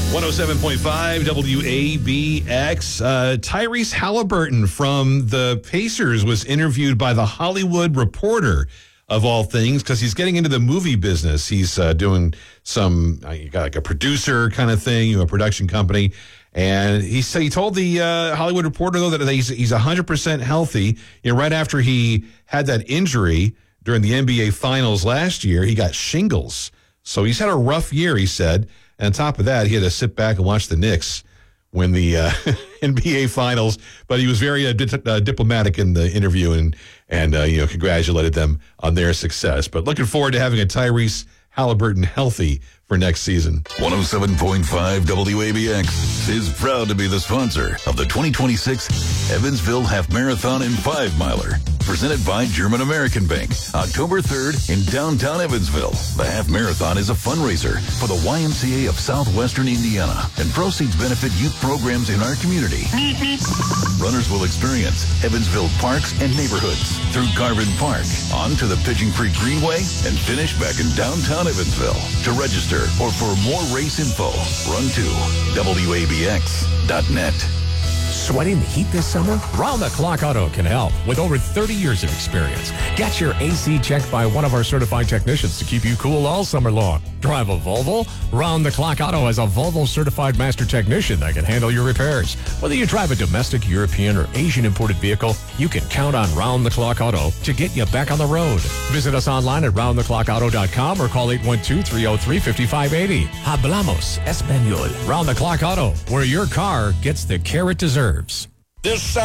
107.5 WABX. Tyrese Halliburton from the Pacers was interviewed by The Hollywood Reporter, of all things, because he's getting into the movie business. He's doing some, like a producer kind of thing, a production company. And he told the Hollywood Reporter, though, that he's 100% healthy. Right after he had that injury during the NBA Finals last year, he got shingles. So he's had a rough year, he said. And on top of that, he had to sit back and watch the Knicks win the NBA Finals. But he was very diplomatic in the interview and congratulated them on their success. But looking forward to having a Tyrese Halliburton healthy for next season. 107.5 WABX is proud to be the sponsor of the 2026 Evansville Half Marathon and 5-Miler. Presented by German American Bank, October 3rd in downtown Evansville. The Half Marathon is a fundraiser for the YMCA of Southwestern Indiana, and proceeds benefit youth programs in our community. Runners will experience Evansville parks and neighborhoods through Garvin Park, on to the Pigeon Creek Greenway, and finish back in downtown Evansville. To register or for more race info, run to WABX.net. Sweating the heat this summer? Round the Clock Auto can help with over 30 years of experience. Get your AC checked by one of our certified technicians to keep you cool all summer long. Drive a Volvo? Round the Clock Auto has a Volvo certified master technician that can handle your repairs. Whether you drive a domestic, European, or Asian imported vehicle, you can count on Round the Clock Auto to get you back on the road. Visit us online at roundtheclockauto.com or call 812-303-5580. Hablamos Español. Round the Clock Auto, where your car gets the care it deserves. This